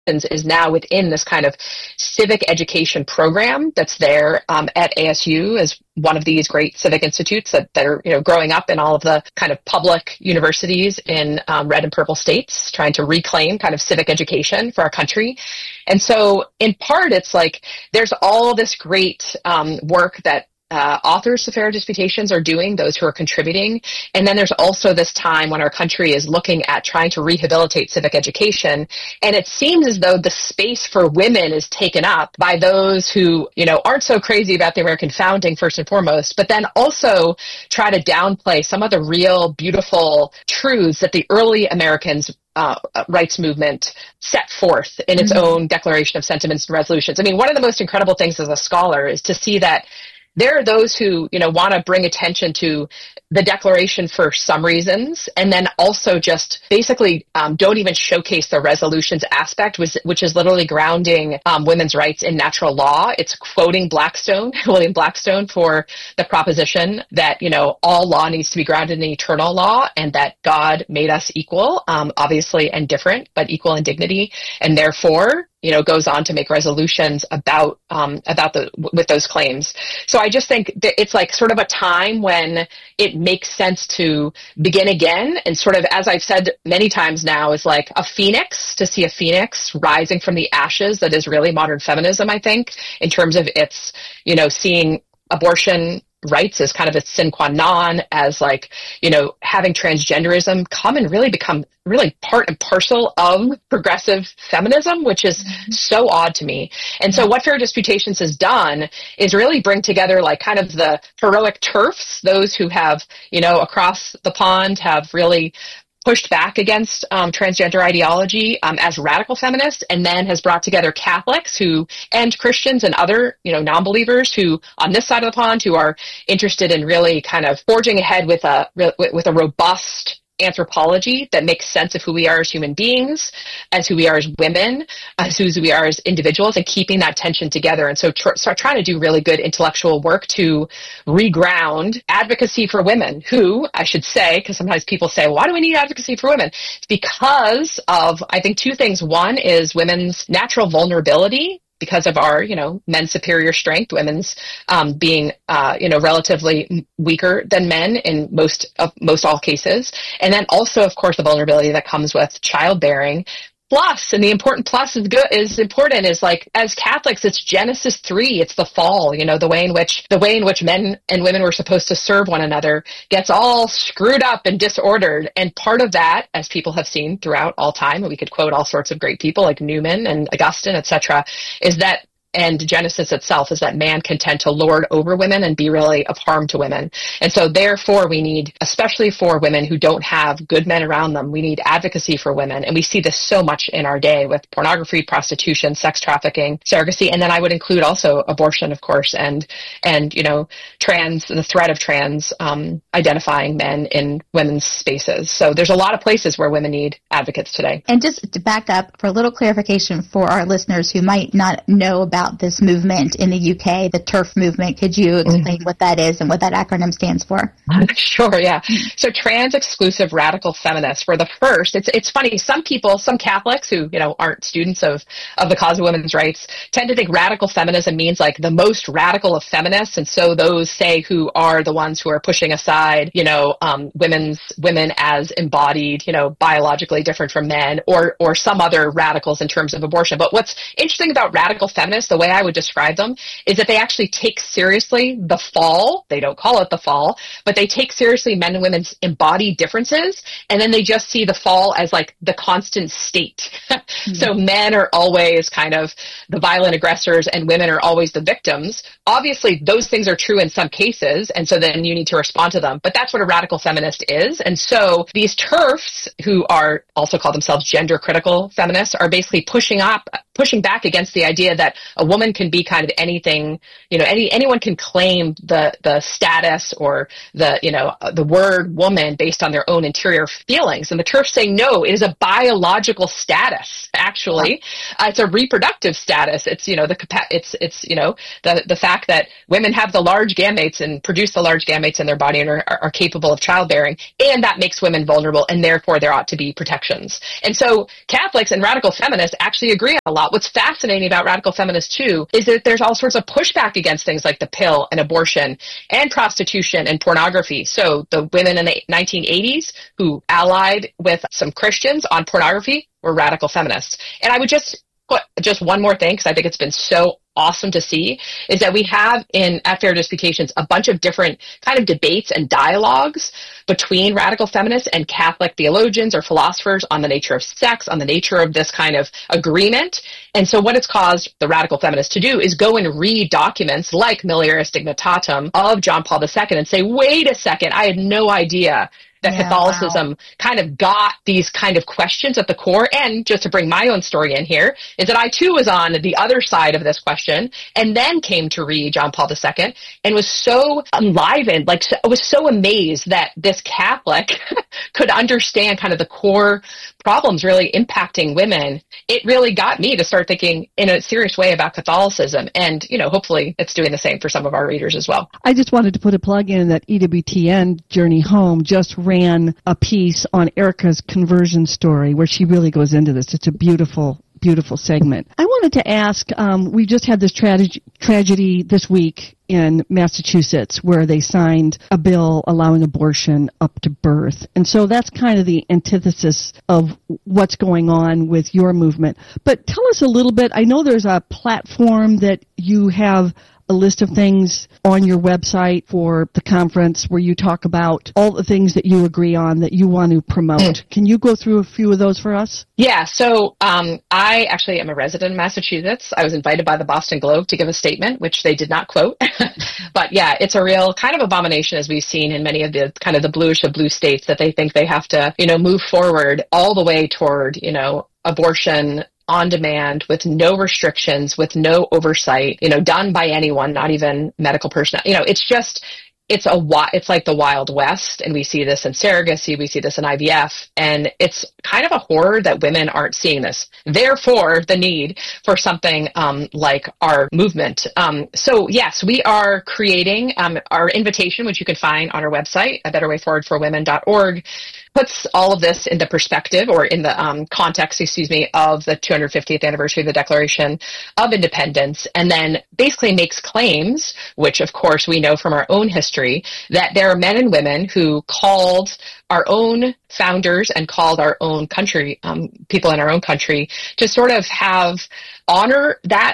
is now within this kind of civic education program that's there at ASU as one of these great civic institutes that are, growing up in all of the kind of public universities in red and purple states, trying to reclaim kind of civic education for our country. And so in part, it's like there's all this great work that authors of Farrar Disputations are doing, those who are contributing. And then there's also this time when our country is looking at trying to rehabilitate civic education. And it seems as though the space for women is taken up by those who, aren't so crazy about the American founding first and foremost, but then also try to downplay some of the real beautiful truths that the early Americans rights movement set forth in its own Declaration of Sentiments and Resolutions. I mean, one of the most incredible things as a scholar is to see that there are those who, want to bring attention to the Declaration for some reasons, and then also just basically don't even showcase the resolutions aspect, which is literally grounding women's rights in natural law. It's quoting Blackstone, William Blackstone, for the proposition that, all law needs to be grounded in eternal law, and that God made us equal, obviously, and different, but equal in dignity, and therefore, goes on to make resolutions about with those claims. So I just think that it's like sort of a time when it makes sense to begin again. And sort of, as I've said many times now, is like to see a phoenix rising from the ashes that is really modern feminism, I think, in terms of its, seeing abortion rights as kind of a sine qua non, as like, having transgenderism come and really become really part and parcel of progressive feminism, which is so odd to me. And so what Farrar Disputations has done is really bring together like kind of the heroic TERFs, those who have, across the pond have really pushed back against transgender ideology as radical feminists, and then has brought together Catholics and Christians and other, non-believers who on this side of the pond who are interested in really kind of forging ahead with a robust anthropology that makes sense of who we are as human beings, as who we are as women, as who we are as individuals, and keeping that tension together. And so start trying to do really good intellectual work to reground advocacy for women, who, I should say, because sometimes people say, why do we need advocacy for women? It's because of, I think, two things. One is women's natural vulnerability, because of our, men's superior strength, women's being, relatively weaker than men in most all cases. And then also, of course, the vulnerability that comes with childbearing. Plus, and the important plus is important is like, as Catholics, it's Genesis 3, it's the fall, the way in which men and women were supposed to serve one another gets all screwed up and disordered. And part of that, as people have seen throughout all time, and we could quote all sorts of great people like Newman and Augustine, etc., is that, and Genesis itself, is that man can tend to lord over women and be really of harm to women. And so therefore we need, especially for women who don't have good men around them, we need advocacy for women. And we see this so much in our day with pornography, prostitution, sex trafficking, surrogacy, and then I would include also abortion, of course, and the threat of trans identifying men in women's spaces. So there's a lot of places where women need advocates today. And just to back up for a little clarification for our listeners who might not know about this movement in the UK, the TERF movement. Could you explain what that is and what that acronym stands for? Sure, yeah. So trans exclusive radical feminists were the first. It's funny, some Catholics who, aren't students of the cause of women's rights tend to think radical feminism means like the most radical of feminists. And so those say who are the ones who are pushing aside, women as embodied, biologically different from men, or some other radicals in terms of abortion. But what's interesting about radical feminists, the way I would describe them, is that they actually take seriously the fall. They don't call it the fall, but they take seriously men and women's embodied differences, and then they just see the fall as like the constant state. So men are always kind of the violent aggressors and women are always the victims. Obviously, those things are true in some cases, and so then you need to respond to them. But that's what a radical feminist is. And so these TERFs, who are also call themselves gender critical feminists, are basically pushing up pushing back against the idea that a woman can be kind of anything, anyone can claim the status or the word woman based on their own interior feelings. And the TERF's saying, no, it is a biological status, actually. It's a reproductive status. It's, the fact that women have the large gametes and produce the large gametes in their body and are capable of childbearing, and that makes women vulnerable, and therefore there ought to be protections. And so Catholics and radical feminists actually agree on a lot. What's fascinating about radical feminists, too, is that there's all sorts of pushback against things like the pill and abortion and prostitution and pornography. So the women in the 1980s who allied with some Christians on pornography were radical feminists. And I would just put just one more thing, because I think it's been so awesome to see, is that we have at Fair Disputations a bunch of different kind of debates and dialogues between radical feminists and Catholic theologians or philosophers on the nature of sex, on the nature of this kind of agreement. And so what it's caused the radical feminists to do is go and read documents like Mulieris Dignitatem of John Paul II and say, wait a second, I had no idea that Catholicism kind of got these kind of questions at the core. And just to bring my own story in here, is that I too was on the other side of this question and then came to read John Paul II and was so enlivened, I was so amazed that this Catholic could understand kind of the core problems really impacting women. It really got me to start thinking in a serious way about Catholicism. And, hopefully it's doing the same for some of our readers as well. I just wanted to put a plug in that EWTN Journey Home just ran a piece on Erica's conversion story where she really goes into this. It's a beautiful segment. I wanted to ask, we just had this tragedy this week in Massachusetts where they signed a bill allowing abortion up to birth. And so that's kind of the antithesis of what's going on with your movement. But tell us a little bit. I know there's a platform that you have a list of things on your website for the conference where you talk about all the things that you agree on that you want to promote. Can you go through a few of those for us? Yeah, so I actually am a resident in Massachusetts. I was invited by the Boston Globe to give a statement, which they did not quote. But yeah, it's a real kind of abomination, as we've seen in many of the kind of the bluish of blue states, that they think they have to, move forward all the way toward, abortion on demand with no restrictions, with no oversight, done by anyone, not even medical personnel. It's like the Wild West, and we see this in surrogacy, we see this in IVF, and it's kind of a horror that women aren't seeing this. Therefore, the need for something like our movement. So yes, we are creating our invitation, which you can find on our website, abetterwayforwardforwomen.org, puts all of this into perspective, or in the context, of the 250th anniversary of the Declaration of Independence, and then basically makes claims, which of course we know from our own history, that there are men and women who called our own founders and called our own country, people in our own country, to sort of honor that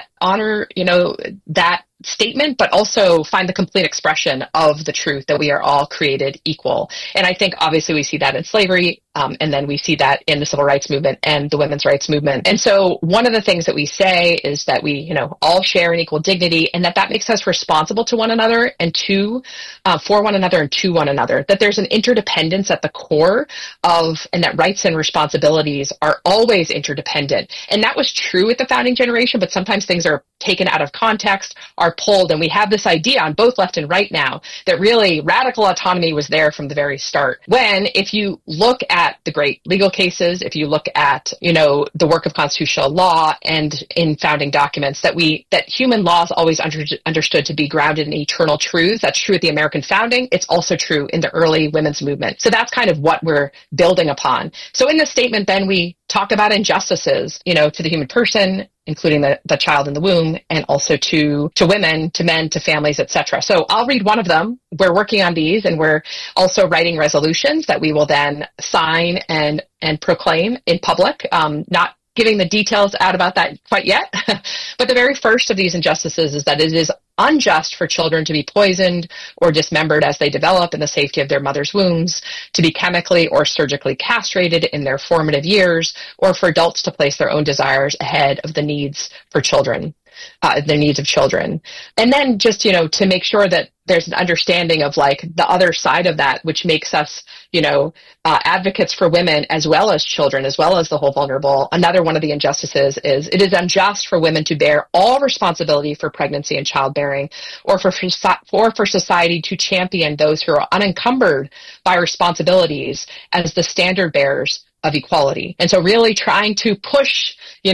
statement, but also find the complete expression of the truth that we are all created equal. And I think obviously we see that in slavery, and then we see that in the civil rights movement and the women's rights movement. And so one of the things that we say is that we, all share an equal dignity, and that makes us responsible to one another and for one another and to one another, that there's an interdependence at the core and that rights and responsibilities are always interdependent. And that was true at the founding generation, but sometimes things are taken out of context, are pulled, and we have this idea on both left and right now that really radical autonomy was there from the very start. When, if you look at the great legal cases, if you look at, the work of constitutional law and in founding documents, that human law is always understood to be grounded in eternal truths. That's true at the American founding. It's also true in the early women's movement. So that's kind of what we're building upon. So in this statement, then we talk about injustices, to the human person, including the child in the womb, and also to women, to men, to families, etc. So I'll read one of them. We're working on these, and we're also writing resolutions that we will then sign and proclaim in public, not giving the details out about that quite yet. But the very first of these injustices is that it is unjust for children to be poisoned or dismembered as they develop in the safety of their mother's wombs, to be chemically or surgically castrated in their formative years, or for adults to place their own desires ahead of the needs for children. needs of children. And then just, to make sure that there's an understanding of like the other side of that, which makes us, advocates for women as well as children, as well as the whole vulnerable. Another one of the injustices is it is unjust for women to bear all responsibility for pregnancy and childbearing, or for society to champion those who are unencumbered by responsibilities as the standard bearers of equality. And so really trying to push,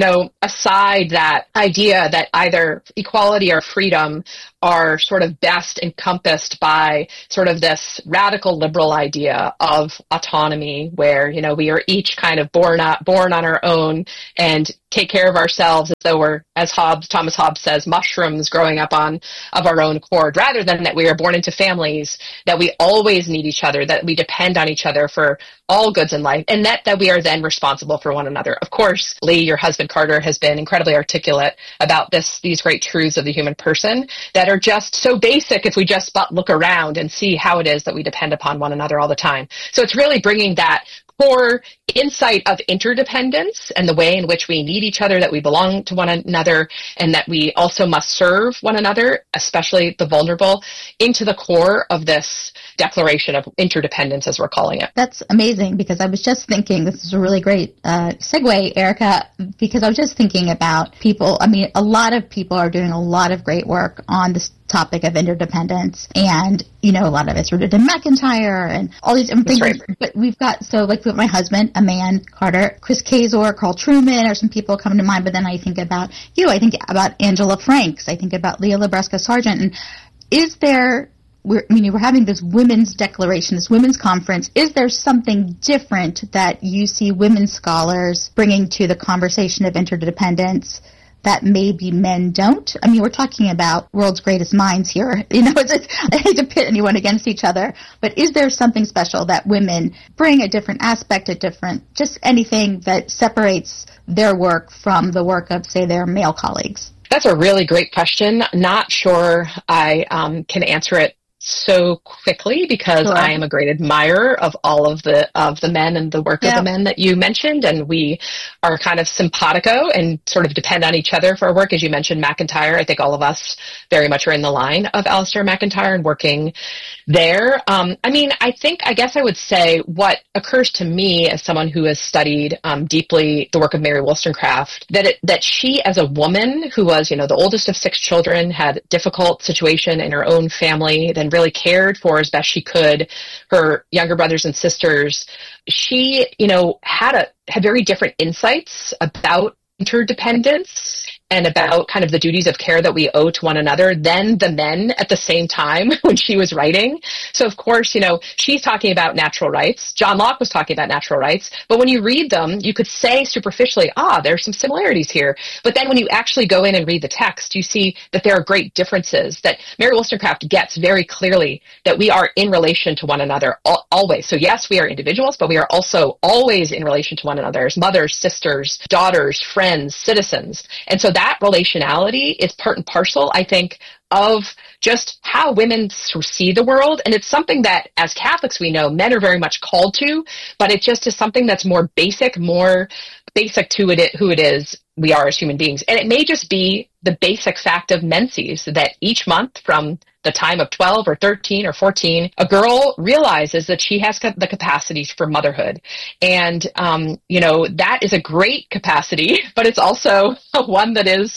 aside that idea that either equality or freedom are sort of best encompassed by sort of this radical liberal idea of autonomy, where, we are each kind of born on our own and take care of ourselves as though we're, as Thomas Hobbes says, mushrooms growing up of our own accord, rather than that we are born into families, that we always need each other, that we depend on each other for all goods in life, and that we are then responsible for one another. Of course, Lee, your husband Carter, has been incredibly articulate about these great truths of the human person that are just so basic if we just but look around and see how it is that we depend upon one another all the time. So it's really bringing that core insight of interdependence and the way in which we need each other, that we belong to one another, and that we also must serve one another, especially the vulnerable, into the core of this declaration of interdependence, as we're calling it. That's amazing, because I was just thinking, this is a really great segue, Erica, because I was just thinking about people. I mean, a lot of people are doing a lot of great work on this topic of interdependence, and a lot of it's rooted in McIntyre and all these different things. Right. But we've got, with my husband, a man, Carter, Chris Kazor, Carl Trueman are some people coming to mind. But then I think about you. I think about Angela Franks. I think about Leah Labresca Sargent. And is there? We're having this women's declaration, this women's conference. Is there something different that you see women scholars bringing to the conversation of interdependence that maybe men don't? I mean, we're talking about world's greatest minds here. I hate to pit anyone against each other, but is there something special that women bring, a different aspect, just anything that separates their work from the work of, say, their male colleagues? That's a really great question. Not sure I can answer it so quickly, because sure. I am a great admirer of all of the men and the work of the men that you mentioned, and we are kind of simpatico and sort of depend on each other for our work. As you mentioned, McIntyre, I think all of us very much are in the line of Alistair McIntyre and working there. I guess I would say what occurs to me as someone who has studied deeply the work of Mary Wollstonecraft, that she, as a woman who was, the oldest of 6 children, had a difficult situation in her own family, then really cared for as best she could her younger brothers and sisters. She, had very different insights about interdependence and about kind of the duties of care that we owe to one another than the men at the same time when she was writing. So of course, she's talking about natural rights. John Locke was talking about natural rights. But when you read them, you could say superficially, there's some similarities here. But then when you actually go in and read the text, you see that there are great differences, that Mary Wollstonecraft gets very clearly that we are in relation to one another always. So yes, we are individuals, but we are also always in relation to one another as mothers, sisters, daughters, friends, citizens. And so that relationality is part and parcel, I think, of just how women see the world. And it's something that, as Catholics, we know men are very much called to, but it just is something that's more basic to who it is we are as human beings. And it may just be the basic fact of menses, that each month from the time of 12 or 13 or 14, a girl realizes that she has the capacity for motherhood. And, that is a great capacity, but it's also one that is,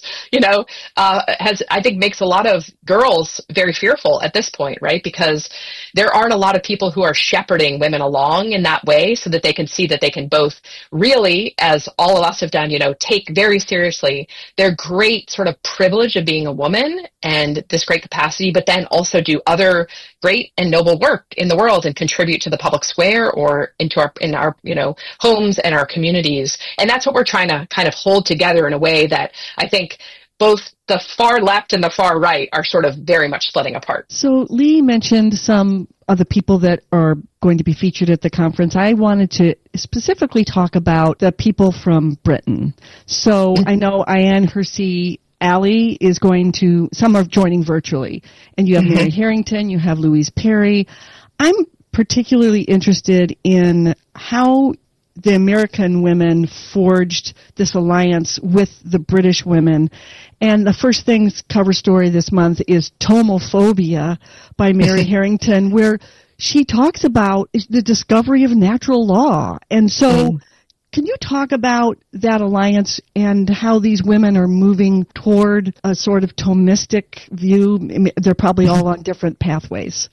makes a lot of girls very fearful at this point, right? Because there aren't a lot of people who are shepherding women along in that way, so that they can see that they can both really, as all of us have done, take very seriously their great sort of privilege of being a woman and this great capacity, but then also do other great and noble work in the world and contribute to the public square or in our homes and our communities. And that's what we're trying to kind of hold together in a way that I think both the far left and the far right are sort of very much splitting apart. So Lee mentioned some of the people that are going to be featured at the conference. I wanted to specifically talk about the people from Britain. So I know Ayaan Hirsi Ali is some are joining virtually. And you have Mary Harrington, you have Louise Perry. I'm particularly interested in how the American women forged this alliance with the British women. And the first thing's cover story this month is Tomophobia by Mary Harrington, where she talks about the discovery of natural law. And so can you talk about that alliance and how these women are moving toward a sort of Thomistic view? They're probably all on different pathways.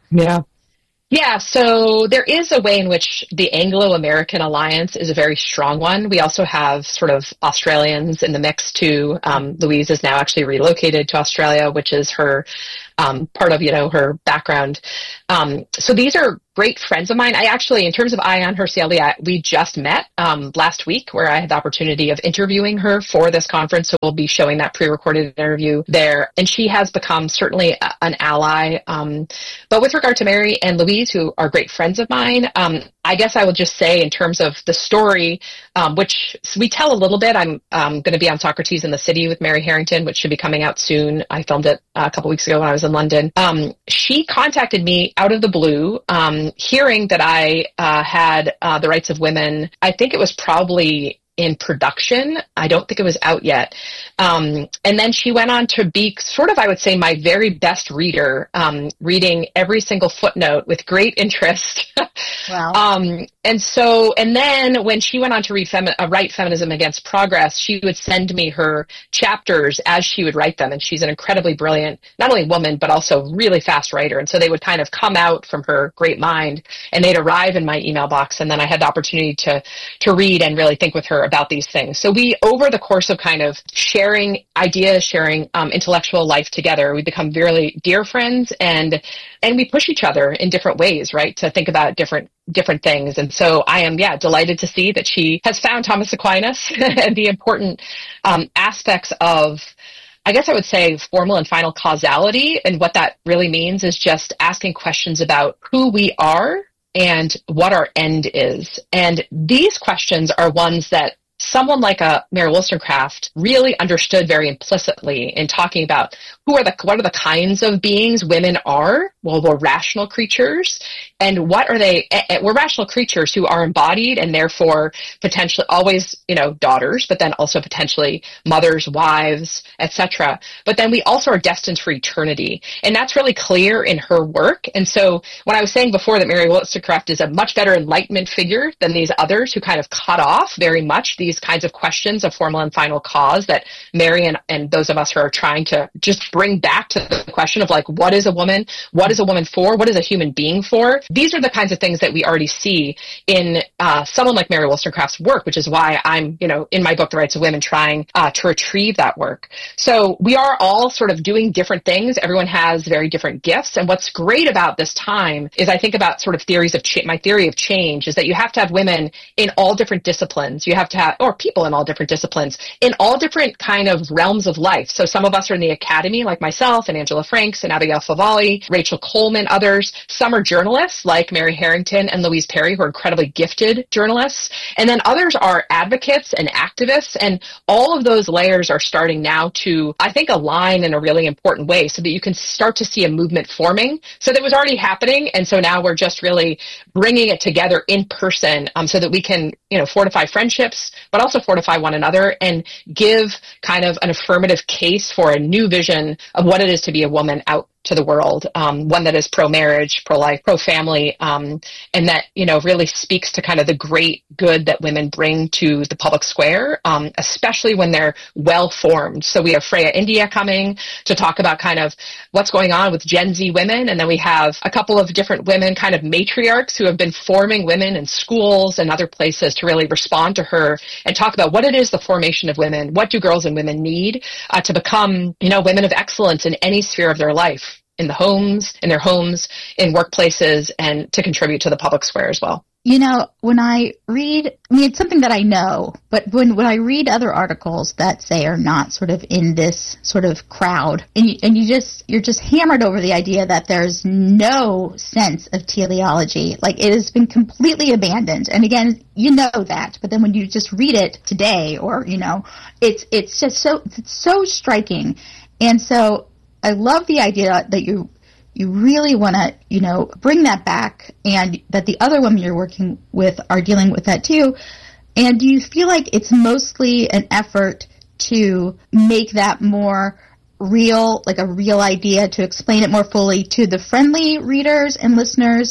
Yeah, so there is a way in which the Anglo-American alliance is a very strong one. We also have sort of Australians in the mix too. Louise is now actually relocated to Australia, which is her part of, her background. So these are great friends of mine. I actually, in terms of Ayaan Hirsi Ali, we just met last week, where I had the opportunity of interviewing her for this conference. So we'll be showing that pre-recorded interview there. And she has become certainly an ally. But with regard to Mary and Louise, who are great friends of mine, I guess I will just say, in terms of the story, which we tell a little bit, I'm going to be on Socrates in the City with Mary Harrington, which should be coming out soon. I filmed it a couple weeks ago when I was in London. She contacted me out of the blue, hearing that I had The Rights of Women. I think it was probably in production. I don't think it was out yet. And then she went on to be sort of, I would say, my very best reader, reading every single footnote with great interest. Wow. And then when she went on to write Feminism Against Progress, she would send me her chapters as she would write them. And she's an incredibly brilliant, not only woman, but also really fast writer. And so they would kind of come out from her great mind, and they'd arrive in my email box. And then I had the opportunity to read and really think with her about these things. So we, over the course of kind of sharing ideas, sharing intellectual life together, we become really dear friends, and we push each other in different ways, right, to think about different things. And so I am, delighted to see that she has found Thomas Aquinas and the important aspects of, I guess I would say, formal and final causality. And what that really means is just asking questions about who we are and what our end is. And these questions are ones that someone like Mary Wollstonecraft really understood very implicitly in talking about what are the kinds of beings women are. Well, we're rational creatures. And what are they? We're rational creatures who are embodied and therefore potentially always, daughters, but then also potentially mothers, wives, etc. But then we also are destined for eternity. And that's really clear in her work. And so when I was saying before that Mary Wollstonecraft is a much better Enlightenment figure than these others who kind of cut off very much these kinds of questions of formal and final cause that Mary and those of us who are trying to just bring back to the question of, like, what is a woman? What is a woman for? What is a human being for? These are the kinds of things that we already see in someone like Mary Wollstonecraft's work, which is why I'm, in my book, The Rights of Women, trying to retrieve that work. So we are all sort of doing different things. Everyone has very different gifts. And what's great about this time is I think about sort of theories of my theory of change is that you have to have women in all different disciplines. You have to have, or people in all different disciplines, in all different kind of realms of life. So some of us are in the academy, like myself and Angela Franks and Abigail Favale, Rachel Coleman, others. Some are journalists like Mary Harrington and Louise Perry, who are incredibly gifted journalists. And then others are advocates and activists. And all of those layers are starting now to, I think, align in a really important way so that you can start to see a movement forming. So that was already happening. And so now we're just really bringing it together in person so that we can, fortify friendships, but also fortify one another and give kind of an affirmative case for a new vision of what it is to be a woman out to the world, one that is pro-marriage, pro-life, pro-family, and that, really speaks to kind of the great good that women bring to the public square, especially when they're well-formed. So we have Freya India coming to talk about kind of what's going on with Gen Z women, and then we have a couple of different women, kind of matriarchs, who have been forming women in schools and other places to really respond to her and talk about what it is the formation of women, what do girls and women need to become, women of excellence in any sphere of their life. In their homes, in workplaces, and to contribute to the public square as well. When I read, it's something that I know, but when I read other articles that say are not sort of in this sort of crowd, and you're just hammered over the idea that there's no sense of teleology, like it has been completely abandoned. And again, that, but then when you just read it today, or it's just so striking, and so. I love the idea that you really want to, bring that back, and that the other women you're working with are dealing with that too. And do you feel like it's mostly an effort to make that more real, like a real idea, to explain it more fully to the friendly readers and listeners?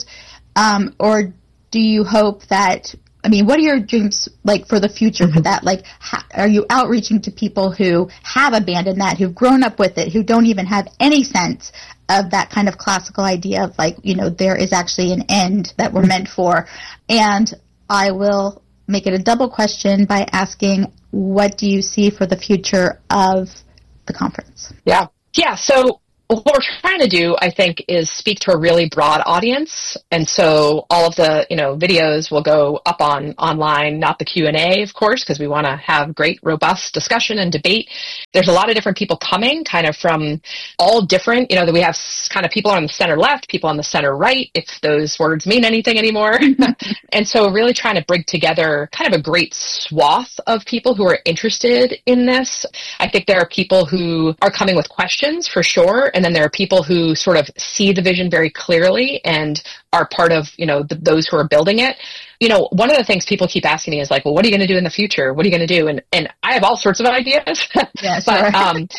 Or do you hope that, what are your dreams like for the future for that? Like, are you outreaching to people who have abandoned that, who've grown up with it, who don't even have any sense of that kind of classical idea of like, there is actually an end that we're meant for? And I will make it a double question by asking, what do you see for the future of the conference? Yeah. So what we're trying to do, I think, is speak to a really broad audience. And so all of the, videos will go up online, not the Q&A, of course, because we want to have great, robust discussion and debate. There's a lot of different people coming, kind of from all different, that we have kind of people on the center left, people on the center right, if those words mean anything anymore. And so really trying to bring together kind of a great swath of people who are interested in this. I think there are people who are coming with questions, for sure. And then there are people who sort of see the vision very clearly and are part of, those who are building it. One of the things people keep asking me is like, well, what are you going to do in the future? What are you going to do? And I have all sorts of ideas. Yeah, but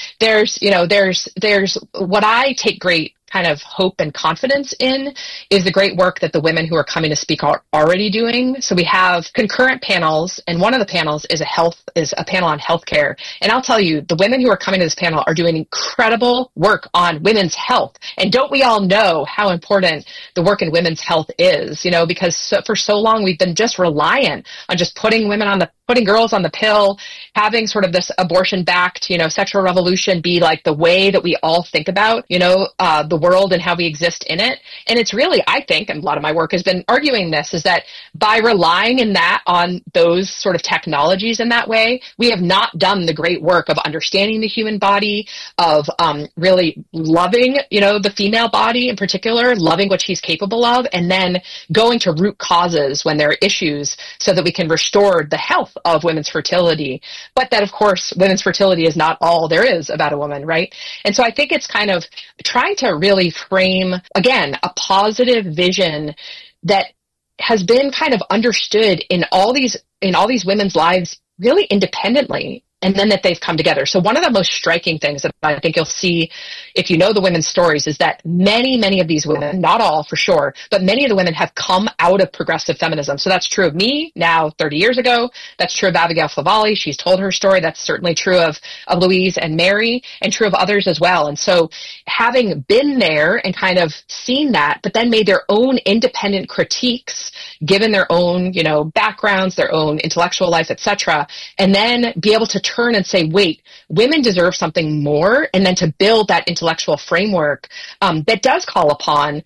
there's what I take great kind of hope and confidence in is the great work that the women who are coming to speak are already doing. So we have concurrent panels, and one of the panels is a panel on healthcare. And I'll tell you, the women who are coming to this panel are doing incredible work on women's health. And don't we all know how important the work in women's health is? Because for so long we've been just reliant on just putting girls on the pill, having sort of this abortion-backed, sexual revolution be like the way that we all think about, the world and how we exist in it. And it's really, I think, and a lot of my work has been arguing this, is that by relying on those sort of technologies in that way, we have not done the great work of understanding the human body, of really loving, the female body in particular, loving what she's capable of, and then going to root causes when there are issues so that we can restore the health of women's fertility. But that, of course, women's fertility is not all there is about a woman, right? And so I think it's kind of trying to really frame, again, a positive vision that has been kind of understood in all these women's lives really independently, and then that they've come together. So one of the most striking things that I think you'll see if you know the women's stories is that many of these women, not all for sure, but many of the women have come out of progressive feminism. So that's true of me now 30 years ago. That's true of Abigail Favale. She's told her story. That's certainly true of Louise and Mary, and true of others as well. And so having been there and kind of seen that, but then made their own independent critiques, given their own, backgrounds, their own intellectual life, etc., and then be able to turn and say, wait, women deserve something more, and then to build that intellectual framework that does call upon,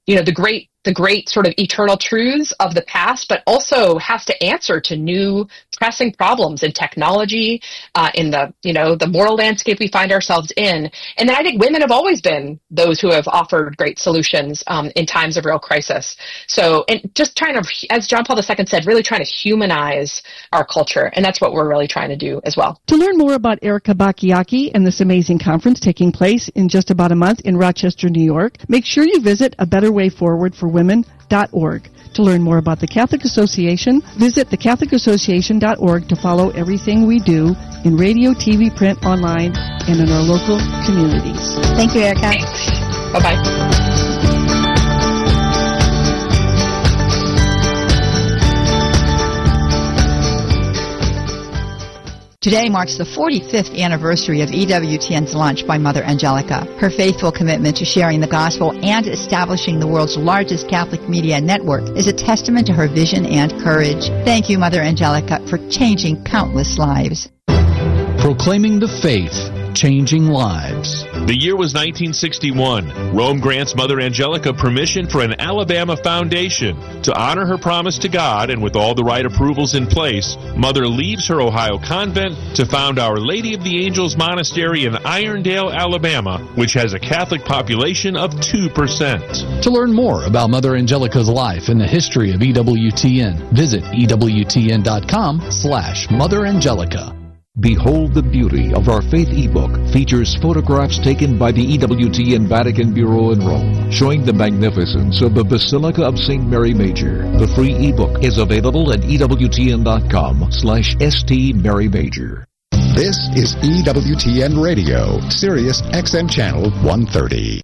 the great sort of eternal truths of the past, but also has to answer to new pressing problems in technology, in the moral landscape we find ourselves in. And then I think women have always been those who have offered great solutions in times of real crisis. So, and just trying to, as John Paul II said, really trying to humanize our culture. And that's what we're really trying to do as well. To learn more about Erica Bachiochi and this amazing conference taking place in just about a month in Rochester, New York, make sure you visit abetterwayforwardforwomen.org. To learn more about the Catholic Association, visit thecatholicassociation.org to follow everything we do in radio, TV, print, online, and in our local communities. Thank you, Erica. Thanks. Bye-bye. Today marks the 45th anniversary of EWTN's launch by Mother Angelica. Her faithful commitment to sharing the gospel and establishing the world's largest Catholic media network is a testament to her vision and courage. Thank you, Mother Angelica, for changing countless lives. Proclaiming the faith, changing lives. The year was 1961. Rome grants Mother Angelica permission for an Alabama foundation. To honor her promise to God, and with all the right approvals in place, Mother leaves her Ohio convent to found Our Lady of the Angels Monastery in Irondale, Alabama, which has a Catholic population of 2%. To learn more about Mother Angelica's life and the history of EWTN, visit EWTN.com/Mother Angelica. Behold the Beauty of Our Faith ebook features photographs taken by the EWTN Vatican Bureau in Rome, showing the magnificence of the Basilica of St. Mary Major. The free ebook is available at EWTN.com/ST Mary Major. This is EWTN Radio, Sirius XM Channel 130.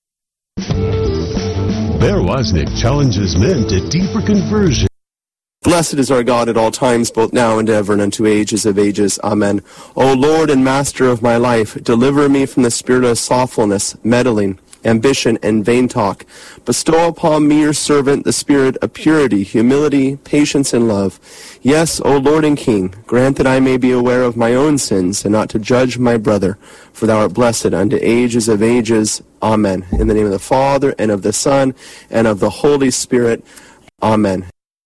Bear Wozniak challenges men to deeper conversion. Blessed is our God at all times, both now and ever, and unto ages of ages. Amen. O Lord and Master of my life, deliver me from the spirit of slothfulness, meddling, ambition, and vain talk. Bestow upon me, your servant, the spirit of purity, humility, patience, and love. Yes, O Lord and King, grant that I may be aware of my own sins, and not to judge my brother, for thou art blessed unto ages of ages. Amen. In the name of the Father, and of the Son, and of the Holy Spirit. Amen.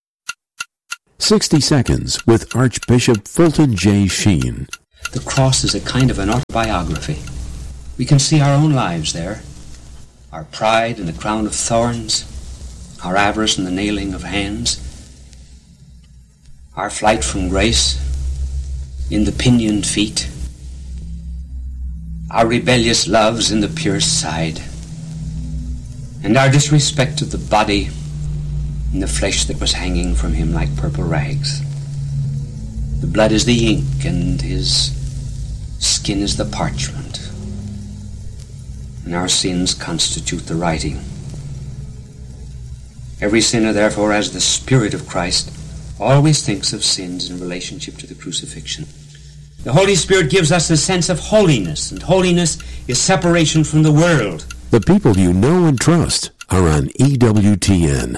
60 Seconds with Archbishop Fulton J. Sheen. The cross is a kind of an autobiography. We can see our own lives there. Our pride in the crown of thorns, our avarice in the nailing of hands, our flight from grace in the pinioned feet, our rebellious loves in the pierced side, and our disrespect of the body in the flesh that was hanging from him like purple rags. The blood is the ink, and his skin is the parchment, and our sins constitute the writing. Every sinner, therefore, as the Spirit of Christ, always thinks of sins in relationship to the crucifixion. The Holy Spirit gives us a sense of holiness, and holiness is separation from the world. The people you know and trust are on EWTN.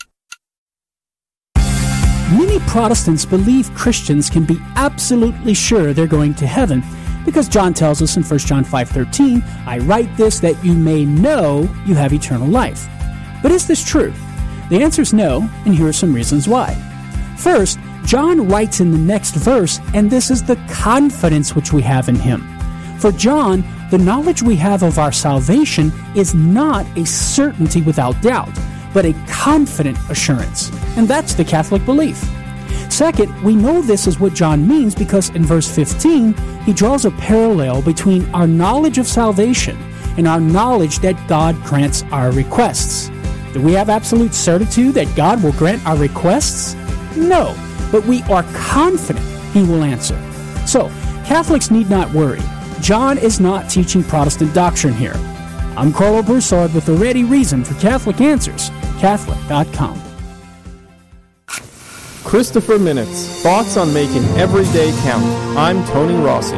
Many Protestants believe Christians can be absolutely sure they're going to heaven because John tells us in 1 John 5:13, I write this that you may know you have eternal life. But is this true? The answer is no, and here are some reasons why. First, John writes in the next verse, and this is the confidence which we have in him. For John, the knowledge we have of our salvation is not a certainty without doubt, but a confident assurance. And that's the Catholic belief. Second, we know this is what John means because in verse 15, he draws a parallel between our knowledge of salvation and our knowledge that God grants our requests. Do we have absolute certitude that God will grant our requests? No, but we are confident he will answer. So, Catholics need not worry. John is not teaching Protestant doctrine here. I'm Carlo Broussard with the ready reason for Catholic Answers, Catholic.com. Christopher Minutes, thoughts on making every day count. I'm Tony Rossi.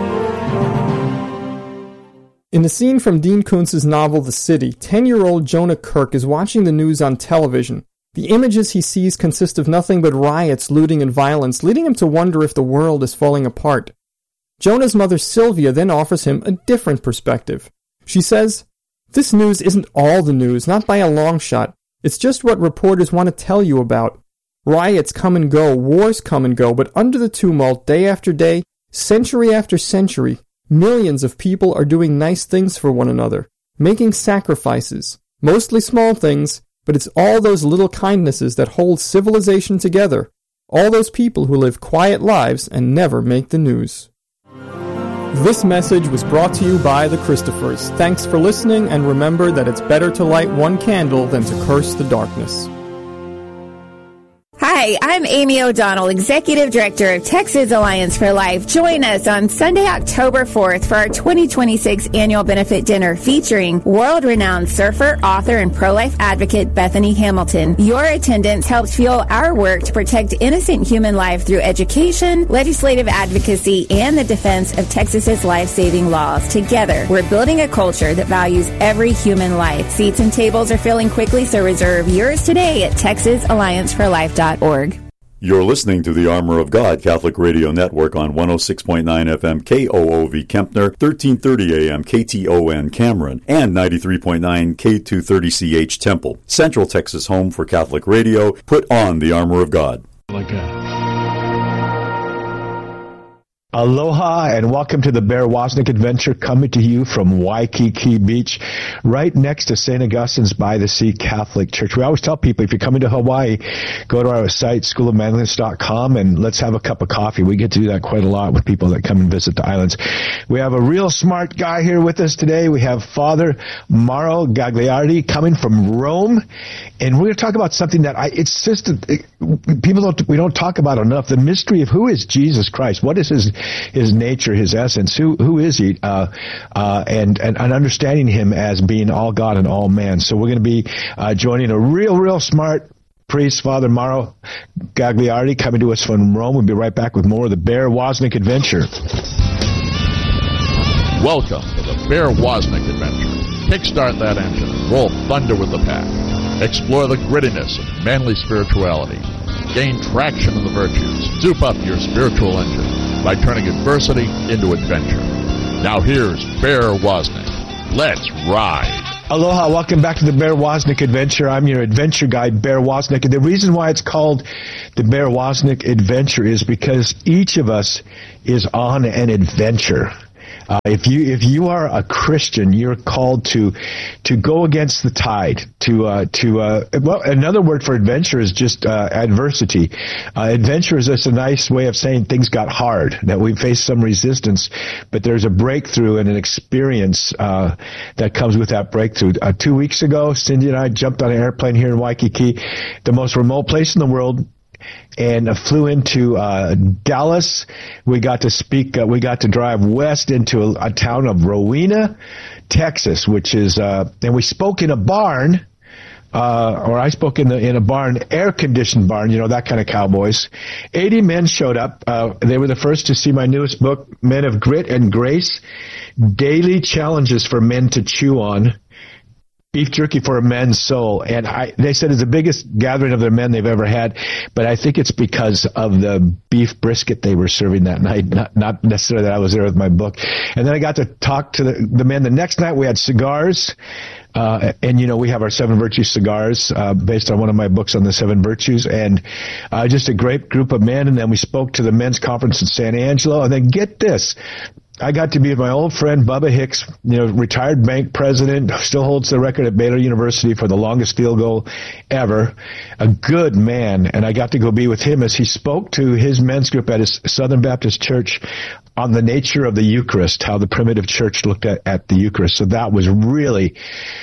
In a scene from Dean Koontz's novel The City, 10-year-old Jonah Kirk is watching the news on television. The images he sees consist of nothing but riots, looting, and violence, leading him to wonder if the world is falling apart. Jonah's mother Sylvia then offers him a different perspective. She says, "This news isn't all the news, not by a long shot. It's just what reporters want to tell you about. Riots come and go, wars come and go, but under the tumult, day after day, century after century, millions of people are doing nice things for one another, making sacrifices, mostly small things, but it's all those little kindnesses that hold civilization together, all those people who live quiet lives and never make the news." This message was brought to you by the Christophers. Thanks for listening, and remember that it's better to light one candle than to curse the darkness. Hi, I'm Amy O'Donnell, Executive Director of Texas Alliance for Life. Join us on Sunday, October 4th for our 2026 annual benefit dinner featuring world-renowned surfer, author, and pro-life advocate Bethany Hamilton. Your attendance helps fuel our work to protect innocent human life through education, legislative advocacy, and the defense of Texas's life-saving laws. Together, we're building a culture that values every human life. Seats and tables are filling quickly, so reserve yours today at TexasAllianceForLife.org. You're listening to the Armor of God Catholic Radio Network on 106.9 FM KOOV Kempner, 1330 AM KTON Cameron, and 93.9 K230CH Temple. Central Texas home for Catholic radio. Put on the Armor of God. Aloha and welcome to the Bear Wozniak Adventure, coming to you from Waikiki Beach, right next to St. Augustine's by the Sea Catholic Church. We always tell people, if you're coming to Hawaii, go to our site, schoolofmanliness.com, and let's have a cup of coffee. We get to do that quite a lot with people that come and visit the islands. We have a real smart guy here with us today. We have Father Mauro Gagliardi coming from Rome, and we're going to talk about something that we don't talk about enough, the mystery of who is Jesus Christ. What is his nature, his essence, who is he, and understanding him as being all God and all man. So we're going to be joining a real smart priest, Father Mauro Gagliardi, coming to us from Rome. We'll be right back with more of the Bear Wozniak Adventure. Welcome to the Bear Wozniak Adventure. Kickstart that engine and roll thunder with the pack. Explore the grittiness of manly spirituality. Gain traction in the virtues. Soup up your spiritual engine by turning adversity into adventure. Now here's Bear Wozniak. Let's ride. Aloha, welcome back to the Bear Wozniak Adventure. I'm your adventure guide, Bear Wozniak. And the reason why it's called the Bear Wozniak Adventure is because each of us is on an adventure. If you are a Christian, you're called to go against the tide. Well, another word for adventure is just adversity. Adventure is just a nice way of saying things got hard, that we faced some resistance, but there's a breakthrough and an experience that comes with that breakthrough. 2 weeks ago, Cindy and I jumped on an airplane here in Waikiki, the most remote place in the world, and flew into Dallas. We got to speak. We got to drive west into a town of Rowena, Texas, which is. And we spoke in a barn, or I spoke in a barn, air-conditioned barn. You know, that kind of cowboys. 80 men showed up. They were the first to see my newest book, Men of Grit and Grace: Daily Challenges for Men to Chew On. Beef jerky for a men's soul. And they said it's the biggest gathering of their men they've ever had, but I think it's because of the beef brisket they were serving that night, not necessarily that I was there with my book. And then I got to talk to the men. The next night we had cigars, and you know, we have our 7 Virtues cigars, based on one of my books on the 7 Virtues, and just a great group of men. And then we spoke to the men's conference in San Angelo, and then get this, I got to be with my old friend Bubba Hicks, you know, retired bank president, still holds the record at Baylor University for the longest field goal ever. A good man, and I got to go be with him as he spoke to his men's group at his Southern Baptist Church on the nature of the Eucharist, how the primitive church looked at the Eucharist. So that was really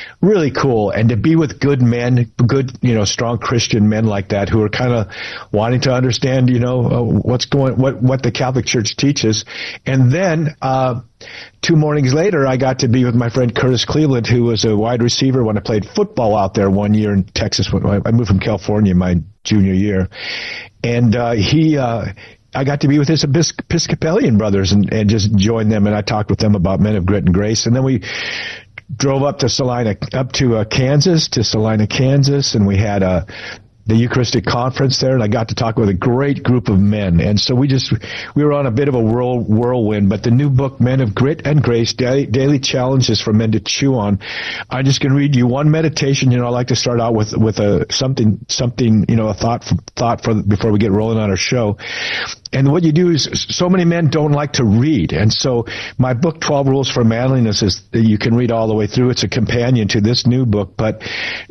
cool. And to be with good men, good, you know, strong Christian men like that who are kind of wanting to understand, you know, what the Catholic Church teaches. And then, 2 mornings later, I got to be with my friend Curtis Cleveland, who was a wide receiver when I played football out there one year in Texas. I moved from California my junior year. And, I got to be with his Episcopalian brothers and just join them, and I talked with them about Men of Grit and Grace. And then we drove up to Salina, Kansas, and we had the Eucharistic conference there, and I got to talk with a great group of men. And so we were on a bit of a whirlwind, but the new book, Men of Grit and Grace, Daily Challenges for Men to Chew On. I'm just going to read you one meditation. You know, I like to start out with something, you know, a thought for before we get rolling on our show. And what you do is, so many men don't like to read. And so my book, 12 Rules for Manliness, is you can read all the way through. It's a companion to this new book, but,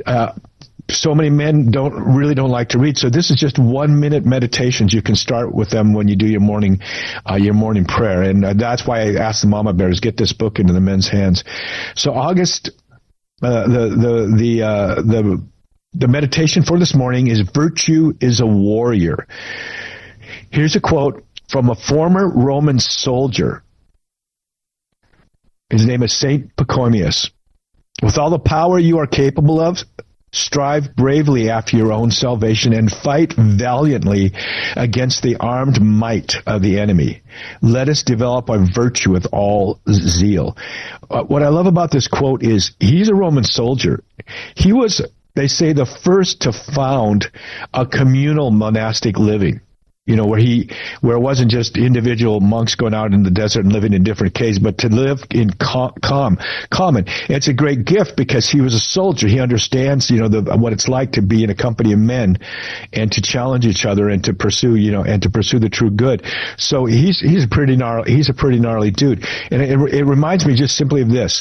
so many men don't like to read. So this is just 1 minute meditations. You can start with them when you do your morning prayer. And that's why I asked the Mama Bears, get this book into the men's hands. So August, the meditation for this morning is Virtue is a Warrior. Here's a quote from a former Roman soldier. His name is Saint Pachomius. With all the power you are capable of, strive bravely after your own salvation and fight valiantly against the armed might of the enemy. Let us develop our virtue with all zeal. What I love about this quote is he's a Roman soldier. He was, they say, the first to found a communal monastic living. where it wasn't just individual monks going out in the desert and living in different caves, but to live in common. It's a great gift because he was a soldier. He understands, what it's like to be in a company of men and to challenge each other and to pursue, the true good. So he's a pretty gnarly dude. And it reminds me just simply of this.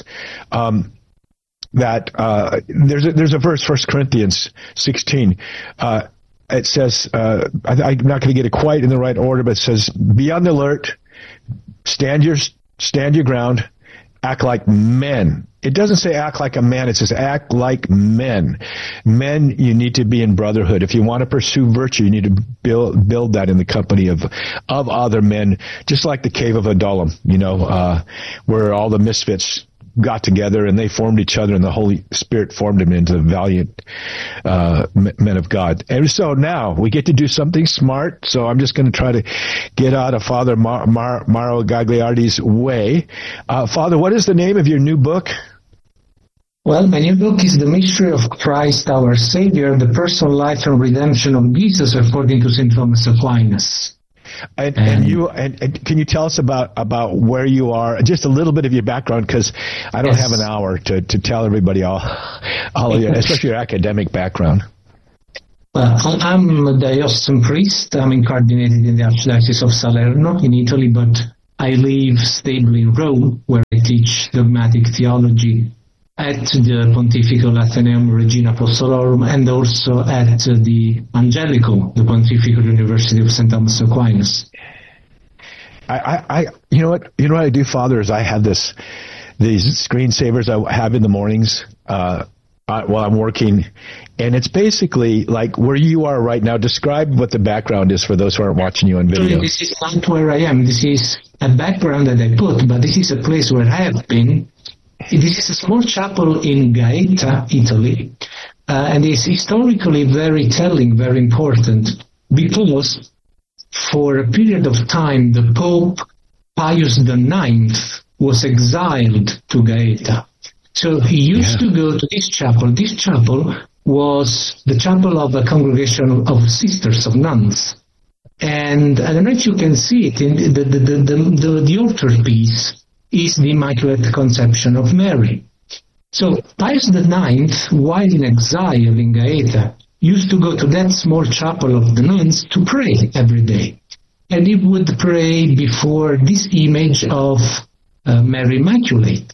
That there's a verse, 1 Corinthians 16. It says, I'm not going to get it quite in the right order, but it says, be on the alert, stand your ground, act like men. It doesn't say act like a man. It says act like men. Men, you need to be in brotherhood. If you want to pursue virtue, you need to build that in the company of other men, just like the cave of Adullam, where all the misfits got together and they formed each other, and the Holy Spirit formed them into valiant men of God. And so now we get to do something smart. So I'm just going to try to get out of Father Mauro Gagliardi's way. Father, what is the name of your new book? Well, my new book is The Mystery of Christ Our Savior, the Personal Life and Redemption of Jesus according to St. Thomas Aquinas. And can you tell us about where you are, just a little bit of your background, because I don't have an hour to tell everybody all of your, especially your academic background. I'm a diocesan priest. I'm incardinated in the Archdiocese of Salerno in Italy, but I live stably in Rome, where I teach dogmatic theology at the Pontifical Athenaeum Regina Apostolorum, and also at the Angelico, the Pontifical University of St. Thomas Aquinas. You know what I do, Father, is I have these screensavers I have in the mornings while I'm working, and it's basically like where you are right now. Describe what the background is for those who aren't watching you on video. This is not where I am. This is a background that I put, but this is a place where I have been. This is a small chapel in Gaeta, Italy, and it's historically very telling, very important, because for a period of time, the Pope Pius IX was exiled to Gaeta. So he used to go to this chapel. This chapel was the chapel of a congregation of sisters, of nuns. And I don't know if you can see it, in the altarpiece is the Immaculate Conception of Mary. So Pius IX, while in exile in Gaeta, used to go to that small chapel of the nuns to pray every day. And he would pray before this image of Mary Immaculate,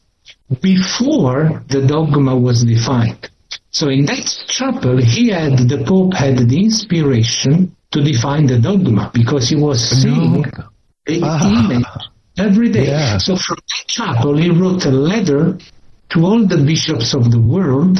before the dogma was defined. So in that chapel, the Pope had the inspiration to define the dogma, because he was seeing the image every day. Yeah. So from that chapel, he wrote a letter to all the bishops of the world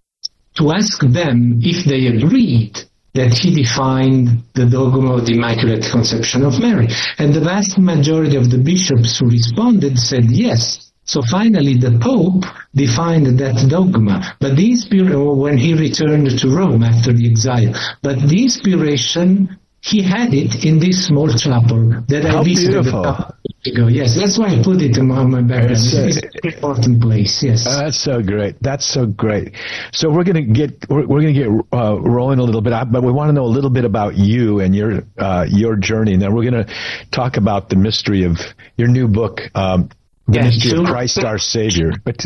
to ask them if they agreed that he defined the dogma of the Immaculate Conception of Mary. And the vast majority of the bishops who responded said yes. So finally, the Pope defined that dogma. But the inspiration, when he returned to Rome after the exile, but the inspiration, he had it in this small chapel that I visited a couple ago. Yes, that's why I put it on my background. It's an important place. Yes, that's so great. That's so great. So we're gonna get rolling a little bit, but we want to know a little bit about you and your journey. And then we're gonna talk about the mystery of your new book, The Mystery of Christ Our Savior. But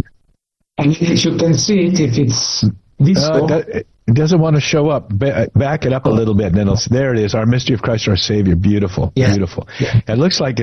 if you can see it, if it's this it doesn't want to show up. Back it up a little bit, and then there it is. Our Mystery of Christ Our Savior. Beautiful, beautiful. Yeah. It looks like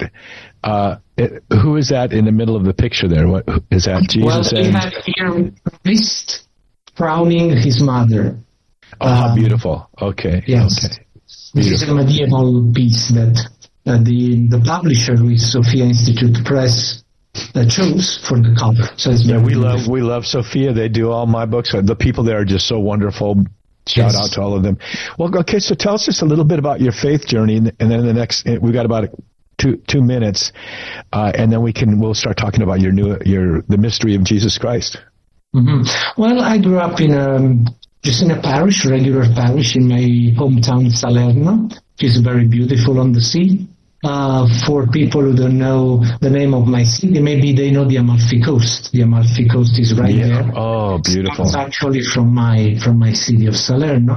who is that in the middle of the picture there? What is that? Jesus. Well, we have here Christ crowning his mother. Beautiful. Okay. Yes. Okay. This is a medieval piece that the publisher with Sophia Institute Press chose for the cover. So we love Sophia. They do all my books. The people there are just so wonderful. Shout out to all of them. Well, okay, so tell us just a little bit about your faith journey, and then we've got about 2 minutes, and then we'll start talking about the mystery of Jesus Christ. Mm-hmm. Well, I grew up just in a parish, regular parish in my hometown Salerno, which is very beautiful on the sea. For people who don't know the name of my city, maybe they know the Amalfi Coast. The Amalfi Coast is right there. Oh, beautiful! It's actually from my city of Salerno.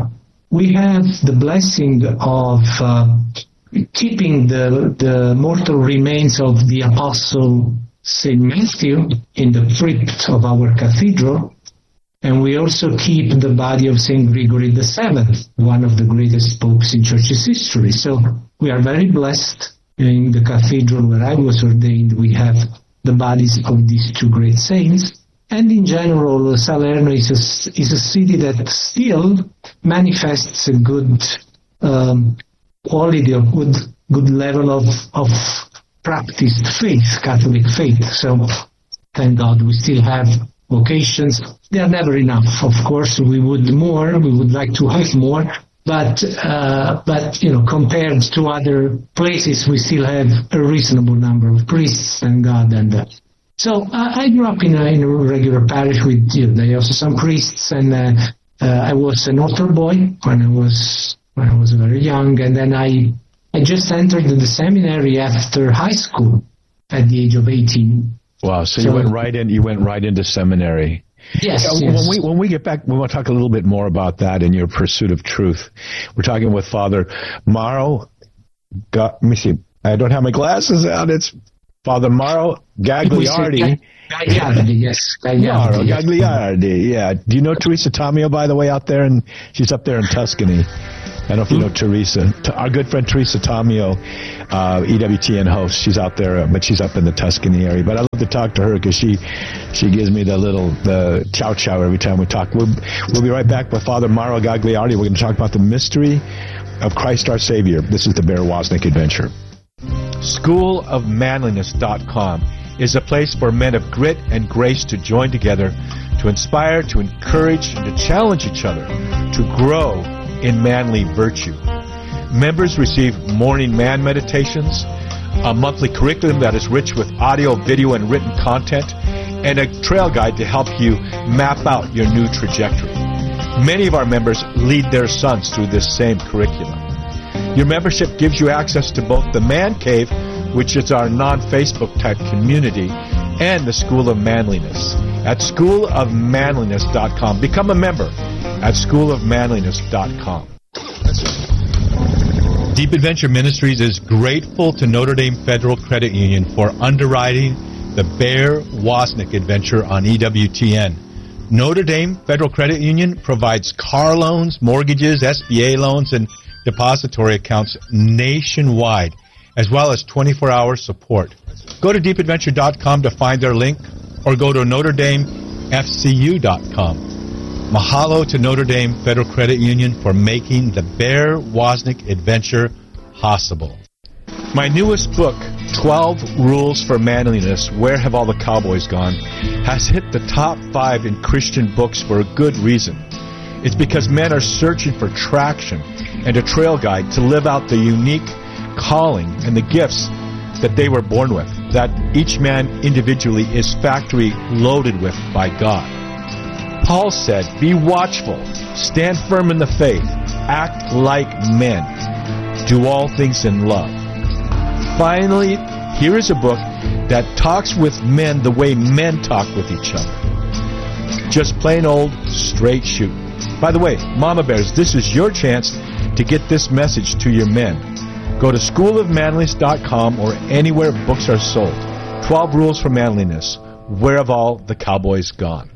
we have the blessing of keeping the mortal remains of the Apostle St. Matthew in the crypt of our cathedral, and we also keep the body of St. Gregory VII, one of the greatest popes in Church's history. So we are very blessed. In the cathedral where I was ordained, we have the bodies of these two great saints. And in general, Salerno is a city that still manifests a good quality, of good level of practiced faith, Catholic faith. So thank God we still have vocations. They are never enough. Of course, we would like to have more. But compared to other places, we still have a reasonable number of priests, thank God. And so I grew up in a regular parish with diocesan priests, and I was an altar boy when I was very young, and then I just entered the seminary after high school at the age of 18. Wow! So you went right in. You went right into seminary. Yes, yes. When we get back, we want to talk a little bit more about that in your pursuit of truth. We're talking with Father Mauro. Let me see. I don't have my glasses out. It's Father Mauro Gagliardi. Gagliardi, yes. Mauro Gagliardi, yeah. Do you know Teresa Tomeo, by the way, out there? And she's up there in Tuscany. I don't know if you know Teresa. Our good friend Teresa Tomeo, EWTN host. She's out there, but she's up in the Tuscany area. But I love to talk to her because she gives me the chow every time we talk. We'll be right back with Father Mauro Gagliardi. We're going to talk about the mystery of Christ our Savior. This is the Bear Wozniak Adventure. SchoolofManliness.com is a place for men of grit and grace to join together, to inspire, to encourage, and to challenge each other to grow in manly virtue. Members receive morning man meditations, a monthly curriculum that is rich with audio, video, and written content, and a trail guide to help you map out your new trajectory. Many of our members lead their sons through this same curriculum. Your membership gives you access to both the Man Cave, which is our non-Facebook type community, and the School of Manliness at schoolofmanliness.com. Become a member at schoolofmanliness.com. Deep Adventure Ministries is grateful to Notre Dame Federal Credit Union for underwriting the Bear Wozniak Adventure on EWTN. Notre Dame Federal Credit Union provides car loans, mortgages, SBA loans, and depository accounts nationwide, as well as 24-hour support. Go to deepadventure.com to find their link, or go to NotreDameFCU.com. Mahalo to Notre Dame Federal Credit Union for making the Bear Wozniak Adventure possible. My newest book, 12 Rules for Manliness, Where Have All the Cowboys Gone?, has hit the top 5 in Christian books for a good reason. It's because men are searching for traction and a trail guide to live out the unique calling and the gifts that they were born with, that each man individually is factory loaded with by God. Paul said, be watchful, stand firm in the faith, act like men, do all things in love. Finally, here is a book that talks with men the way men talk with each other. Just plain old straight shooting. By the way, Mama Bears, this is your chance to get this message to your men. Go to schoolofmanliness.com or anywhere books are sold. 12 Rules for Manliness. Where have all the cowboys gone?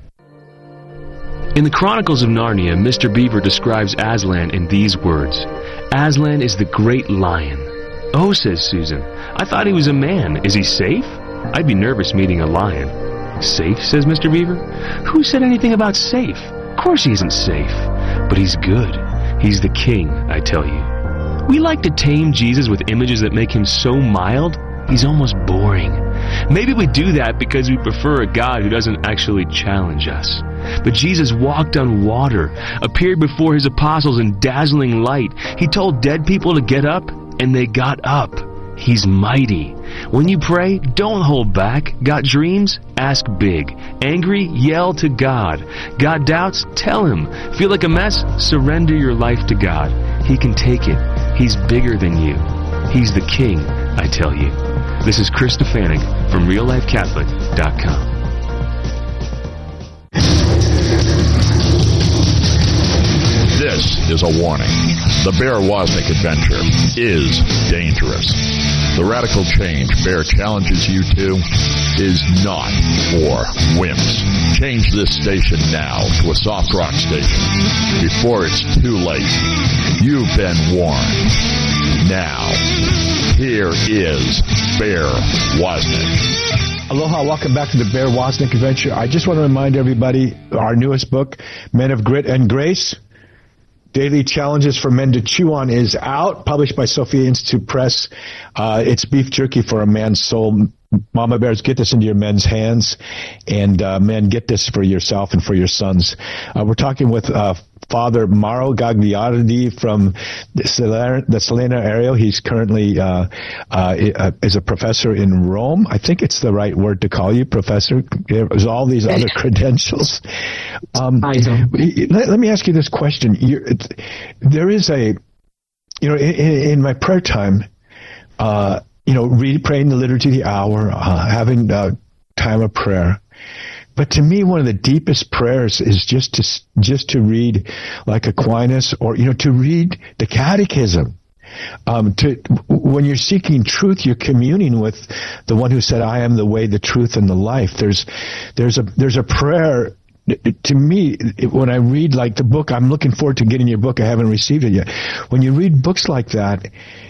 In the Chronicles of Narnia, Mr. Beaver describes Aslan in these words. Aslan is the great lion. Oh, says Susan, I thought he was a man. Is he safe? I'd be nervous meeting a lion. Safe, says Mr. Beaver. Who said anything about safe? Of course he isn't safe. But he's good. He's the king, I tell you. We like to tame Jesus with images that make him so mild, he's almost boring. Maybe we do that because we prefer a God who doesn't actually challenge us. But Jesus walked on water, appeared before his apostles in dazzling light. He told dead people to get up, and they got up. He's mighty. When you pray, don't hold back. Got dreams? Ask big. Angry? Yell to God. Got doubts? Tell him. Feel like a mess? Surrender your life to God. He can take it. He's bigger than you. He's the king, I tell you. This is Chris Stefanik from RealLifeCatholic.com. This is a warning. The Bear Wozniak adventure is dangerous. The radical change Bear challenges you to is not for wimps. Change this station now to a soft rock station before it's too late. You've been warned. Now, here is Bear Wozniak. Aloha, welcome back to the Bear Wozniak Adventure. I just want to remind everybody, our newest book, Men of Grit and Grace, Daily Challenges for Men to Chew On, is out, published by Sophia Institute Press. It's beef jerky for a man's soul. Mama Bears, get this into your men's hands, and men, get this for yourself and for your sons. We're talking with Father Mauro Gagliardi from the Salina area. He's currently is a professor in Rome. I think it's the right word to call you, professor. There's all these other credentials. Let me ask you this question. There is a, in my prayer time, praying the liturgy of the hour, having time of prayer. But to me, one of the deepest prayers is just to read like Aquinas, or to read the Catechism. When you're seeking truth, you're communing with the one who said, "I am the way, the truth, and the life." There's a prayer. To me, when I read like the book, I'm looking forward to getting your book. I haven't received it yet. When you read books like that,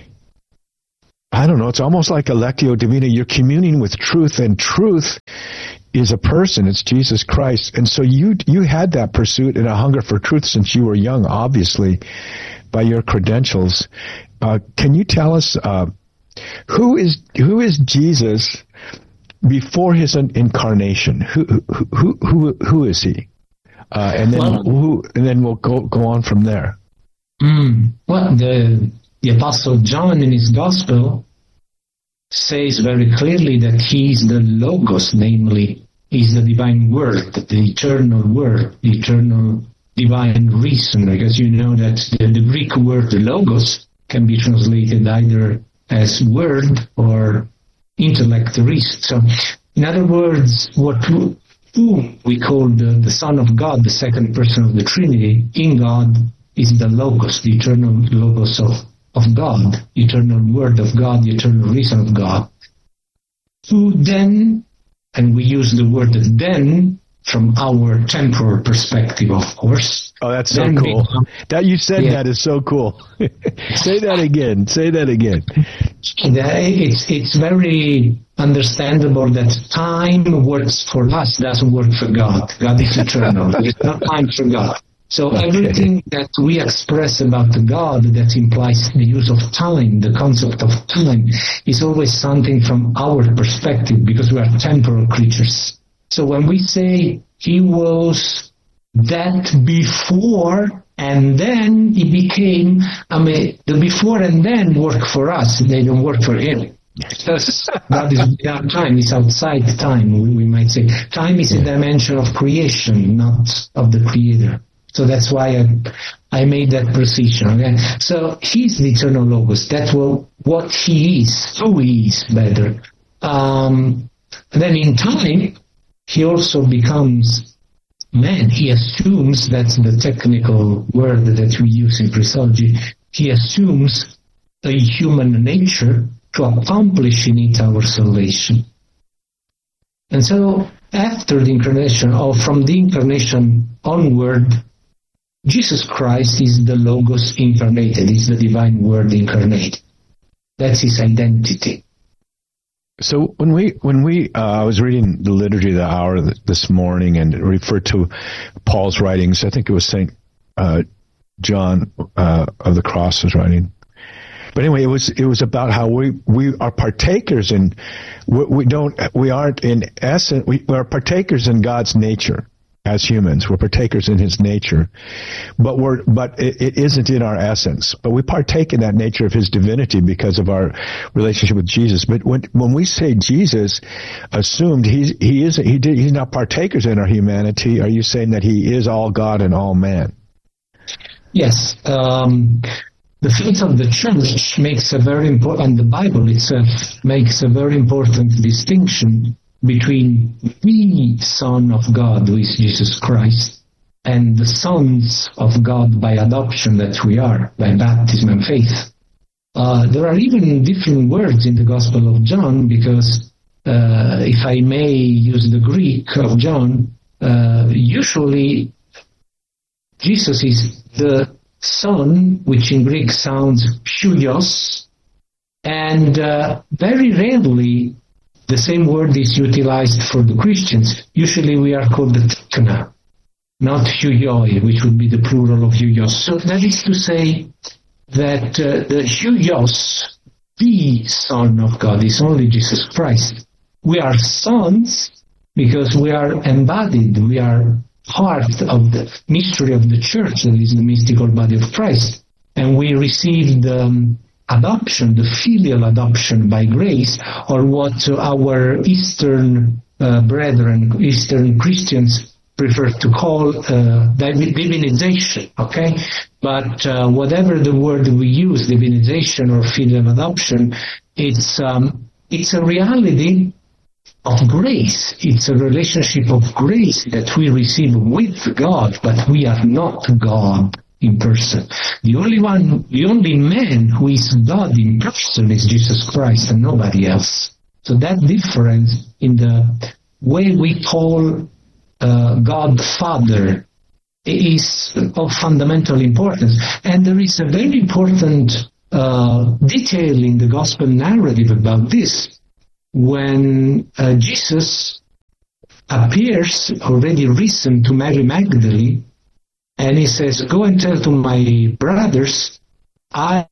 I don't know, it's almost like a Lectio Divina. You're communing with truth, and truth is a person. It's Jesus Christ. And so you had that pursuit and a hunger for truth since you were young, obviously, by your credentials. Can you tell us who is Jesus before his incarnation? Who is he? And then we'll go on from there. Well, the Apostle John in his Gospel says very clearly that he is the Logos, namely, is the divine Word, the eternal Word, the eternal divine reason, because you know that the Greek word Logos can be translated either as word or intellect, reason. So, in other words, who we call the Son of God, the second person of the Trinity, in God is the Logos, the eternal Logos of God, eternal Word of God, the eternal reason of God, who then, and we use the word then from our temporal perspective, of course. Oh, that's so cool. That you said that is so cool. Say that again. It's very understandable that time works for us, doesn't work for God. God is eternal. There's no time for God. So everything that we express about the God that implies the use of time, the concept of time, is always something from our perspective, because we are temporal creatures. So when we say he was that before and then he became, the before and then work for us, they don't work for him. Because God is without time, is outside time, we might say. Time is a dimension of creation, not of the Creator. So that's why I made that precision. Okay? So he's the eternal Logos. That's what he is, who he is, better. Then in time, he also becomes man. He assumes, that's the technical word that we use in Christology, he assumes a human nature to accomplish in it our salvation. And so after the incarnation, or from the incarnation onward, Jesus Christ is the Logos incarnated, is the divine Word incarnate. That's his identity. So when we I was reading the Liturgy of the Hour this morning and referred to Paul's writings. I think it was St. John of the Cross was writing. But anyway, it was about how we are partakers in we aren't in essence, we are partakers in God's nature. As humans, we're partakers in his nature, but it isn't in our essence. But we partake in that nature of his divinity because of our relationship with Jesus. But when we say Jesus assumed he's not partakers in our humanity, are you saying that he is all God and all man? Yes. The faith of the Church makes a very important, and the Bible itself makes a very important distinction between the Son of God, who is Jesus Christ, and the sons of God by adoption that we are, by baptism and faith. There are even different words in the Gospel of John, because if I may use the Greek of John, usually Jesus is the Son, which in Greek sounds huios, and very rarely the same word is utilized for the Christians. Usually we are called the tekna, not huioi, which would be the plural of huios. So that is to say that the huios, the Son of God, is only Jesus Christ. We are sons because we are embodied, we are part of the mystery of the church, that is the mystical body of Christ. And we received adoption, the filial adoption by grace, or what our Eastern brethren, Eastern Christians prefer to call divinization, okay? But whatever the word we use, divinization or filial adoption, it's a reality of grace. It's a relationship of grace that we receive with God, but we are not God in person. The only man who is God in person is Jesus Christ and nobody else. So that difference in the way we call God Father is of fundamental importance. And there is a very important detail in the gospel narrative about this. When Jesus appears already risen to Mary Magdalene, and he says, "Go and tell to my brothers, I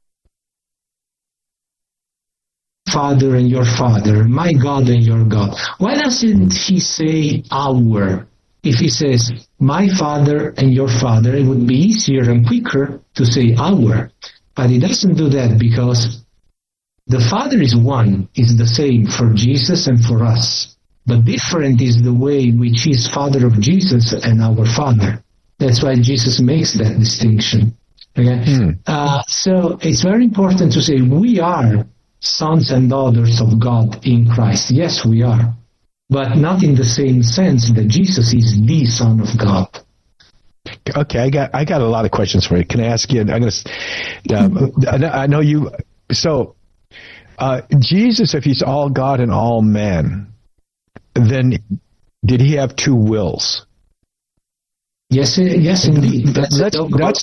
Father and your Father, my God and your God." Why doesn't he say our? If he says, "My Father and your Father," it would be easier and quicker to say our. But he doesn't do that because the Father is one, is the same for Jesus and for us. But different is the way in which he is Father of Jesus and our Father. That's why Jesus makes that distinction. Okay? So it's very important to say we are sons and daughters of God in Christ. Yes, we are. But not in the same sense that Jesus is the Son of God. Okay, I got a lot of questions for you. Can I ask you? I know you. So, Jesus, if he's all God and all man, then did he have two wills? Yes, indeed. That's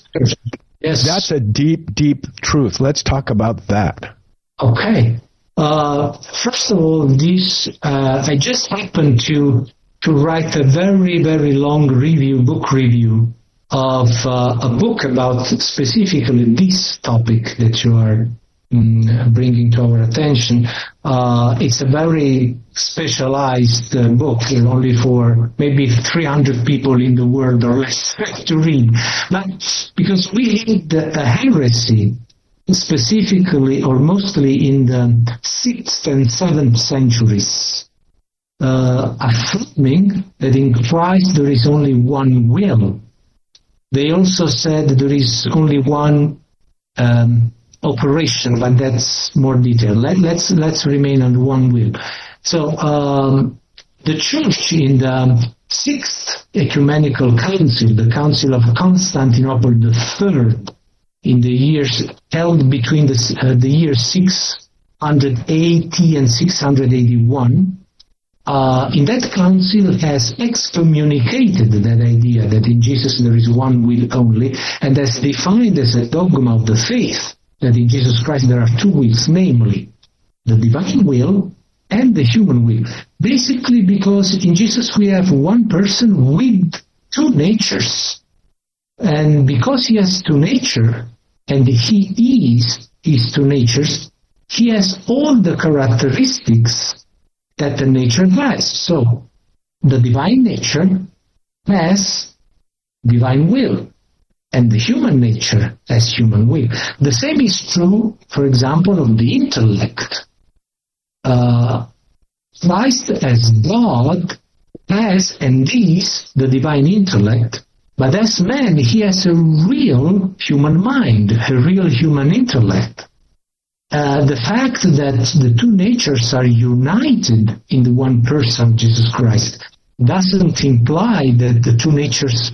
a deep, deep truth. Let's talk about that. Okay. First of all, I just happened to write a very, very long book review of a book about specifically this topic that you are bringing to our attention. It's a very specialized book, only for maybe 300 people in the world or less to read. But because we had a heresy, specifically or mostly in the 6th and 7th centuries, affirming that in Christ there is only one will. They also said there is only one operation, but that's more detailed. Let's remain on one will. So the Church in the 6th Ecumenical Council, the Council of Constantinople III, in the years held between the years 680 and 681, in that council has excommunicated that idea that in Jesus there is one will only, and has defined as a dogma of the faith that in Jesus Christ there are two wills, namely the divine will and the human will. Basically because in Jesus we have one person with two natures. And because he has two natures, and he is his two natures, he has all the characteristics that the nature has. So, the divine nature has divine will, and the human nature has human will. The same is true, for example, of the intellect. Christ as God has and is the divine intellect, but as man, he has a real human mind, a real human intellect. The fact that the two natures are united in the one person, Jesus Christ, doesn't imply that the two natures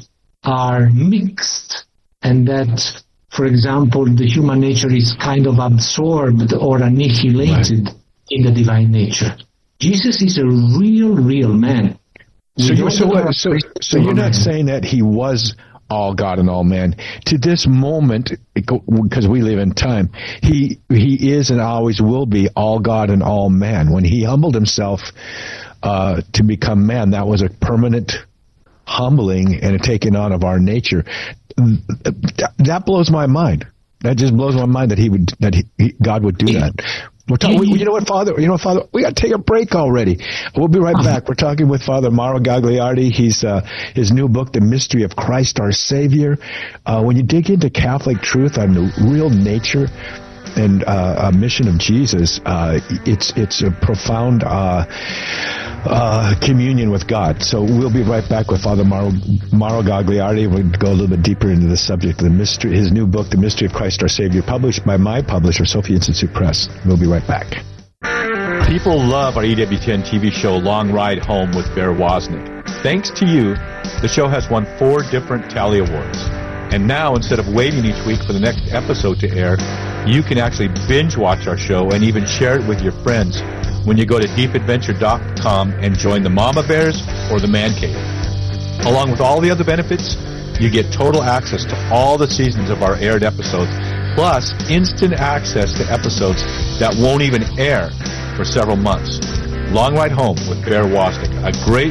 are mixed, and that, for example, the human nature is kind of absorbed or annihilated in the divine nature. Jesus is a real man. So you're not saying that he was all God and all man. To this moment, because we live in time, he is and always will be all God and all man. When he humbled himself to become man, that was a permanent humbling and a taking on of our nature. That blows my mind. That just blows my mind that God would do that. You know what, Father? We got to take a break already. We'll be right back. We're talking with Father Mauro Gagliardi. He's his new book, The Mystery of Christ Our Savior. When you dig into Catholic truth on the real nature and a mission of Jesus, it's a profound communion with God. So we'll be right back with Father Mauro Gagliardi. We'll go a little bit deeper into the subject of the mystery. His new book, The Mystery of Christ Our Savior, published by my publisher, Sophia Institute Press. We'll be right back. People love our EWTN TV show, Long Ride Home with Bear Wozniak. Thanks to you, the show has won 4 different Tally Awards. And now, instead of waiting each week for the next episode to air, you can actually binge watch our show and even share it with your friends when you go to deepadventure.com and join the Mama Bears or the Man Cave. Along with all the other benefits, you get total access to all the seasons of our aired episodes, plus instant access to episodes that won't even air for several months. Long Ride Home with Bear Wozniak, a great